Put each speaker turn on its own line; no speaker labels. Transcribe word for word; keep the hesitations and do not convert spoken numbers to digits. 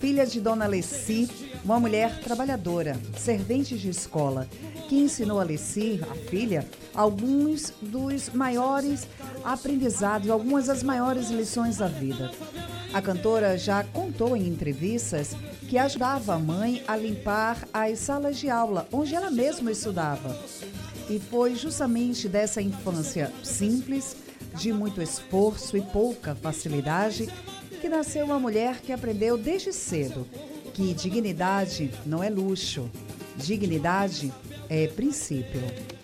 filha de Dona Leci, uma mulher trabalhadora, servente de escola, que ensinou a Leci, a filha, alguns dos maiores aprendizados, algumas das maiores lições da vida. A cantora já contou em entrevistas que ajudava a mãe a limpar as salas de aula, onde ela mesma estudava. E foi justamente dessa infância simples, de muito esforço e pouca facilidade, que nasceu uma mulher que aprendeu desde cedo que dignidade não é luxo, dignidade é princípio.